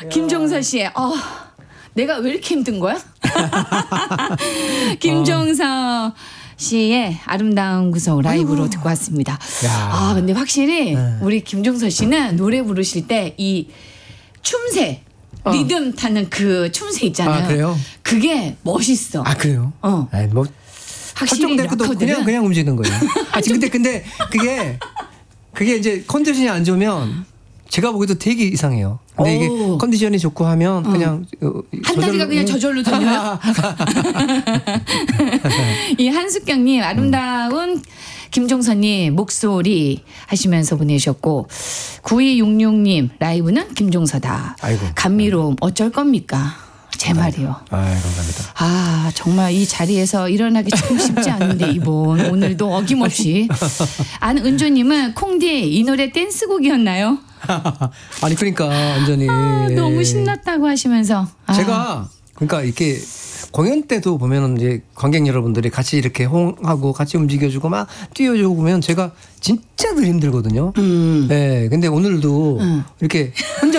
김종서 씨의 내가 왜 이렇게 힘든 거야? 김종서 씨의 아름다운 구속 라이브로 듣고 왔습니다. 근데 확실히 우리 김종서 씨는 노래 부르실 때 이 춤새 리듬 타는 그 춤새 있잖아요. 그래요? 그게 멋있어. 그래요? 확실히 설정됐고도 그냥 움직이는 거예요. 근데 그게 이제 컨디션이 안 좋으면 제가 보기도 되게 이상해요. 근데 이게 컨디션이 좋고 하면 그냥 한 다리가 그냥 저절로 돌려요. 이 한숙경님 아름다운 김종서님 목소리 하시면서 보내셨고 9266님 라이브는 김종서다. 아이고. 감미로움 어쩔 겁니까? 제 말이요. 감사합니다. 정말 이 자리에서 일어나기 참 쉽지 않은데 이분 오늘도 어김없이 안은조님은 콩디 이 노래 댄스곡이었나요? 아니 그러니까 완전히 너무 신났다고 하시면서 제가 그러니까 이렇게 공연 때도 보면은 이제 관객 여러분들이 같이 이렇게 호응하고 같이 움직여주고 막 뛰어주고 보면 제가 진짜 늘 힘들거든요. 네, 근데 오늘도 이렇게 혼자